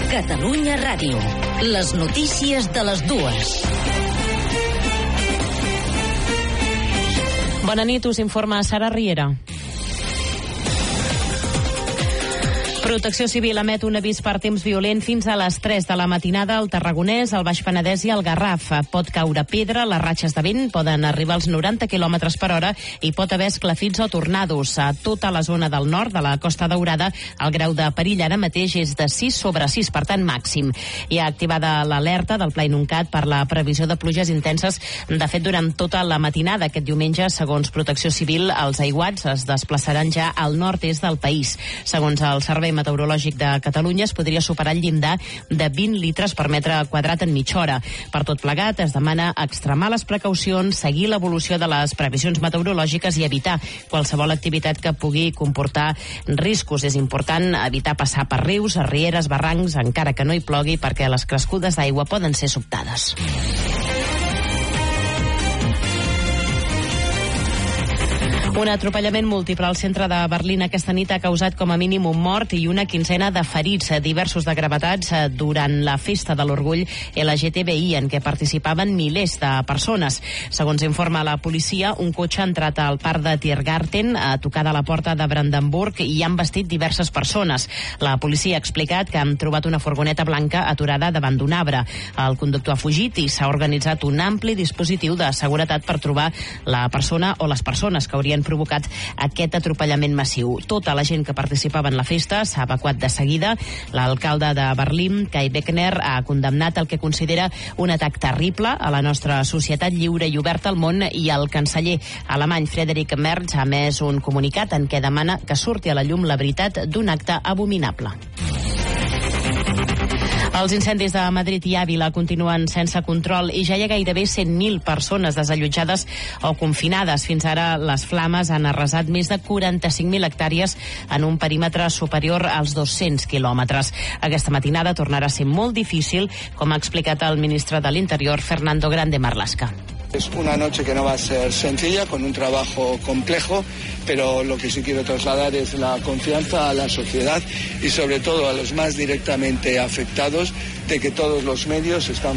Catalunya Ràdio. Les notícies de les dues. Bona nit, us informa Sara Riera. Protecció Civil emet un avís per temps violent fins a les 3 de la matinada al Tarragonès, al Baix Penedès i al Garraf. Pot caure pedra, les ratxes de vent poden arribar als 90 km per hora i pot haver esclafits o tornados. A tota la zona del nord de la Costa Daurada, el grau de perill ara mateix és de 6/6, per tant màxim. Hi ha activada l'alerta del Pla Inuncat per la previsió de pluges intenses. De fet, durant tota la matinada aquest diumenge, segons Protecció Civil, els aiguats es desplaçaran ja al nord-est del país. Segons el Servei Meteorològic de Catalunya, es podria superar el llindar de 20 litres per metre quadrat en mitja hora. Per tot plegat, es demana extremar les precaucions, seguir l'evolució de les previsions meteorològiques i evitar qualsevol activitat que pugui comportar riscos. És important evitar passar per rius, rieres, barrancs, encara que no hi plogui, perquè les crescudes d'aigua poden ser sobtades. Un atropellament múltiple al centre de Berlín aquesta nit ha causat com a mínim un mort i una quinzena de ferits, diversos de gravetats, durant la festa de l'orgull LGTBI, en què participaven milers de persones. Segons informa la policia, un cotxe ha entrat al parc de Tiergarten a tocar de la porta de Brandenburg i han vestit diverses persones. La policia ha explicat que han trobat una furgoneta blanca aturada davant d'un arbre. El conductor ha fugit i s'ha organitzat un ampli dispositiu de seguretat per trobar la persona o les persones que haurien provocat aquest atropellament massiu. Tota la gent que participava en la festa s'ha evacuat de seguida. L'alcalde de Berlín, Kai Beckner, ha condemnat el que considera un atac terrible a la nostra societat lliure i oberta al món, i el canceller alemany Friedrich Merz ha emès un comunicat en què demana que surti a la llum la veritat d'un acte abominable. Els incendis de Madrid i Àvila continuen sense control i ja hi ha gairebé 100.000 persones desallotjades o confinades. Fins ara les flames han arrasat més de 45.000 hectàrees en un perímetre superior als 200 quilòmetres. Aquesta matinada tornarà a ser molt difícil, com ha explicat el ministre de l'Interior, Fernando Grande Marlaska. Es una noche que no va a ser sencilla, con un trabajo complejo, pero lo que sí quiero trasladar es la confianza a la sociedad y sobre todo a los más directamente afectados de que todos los medios están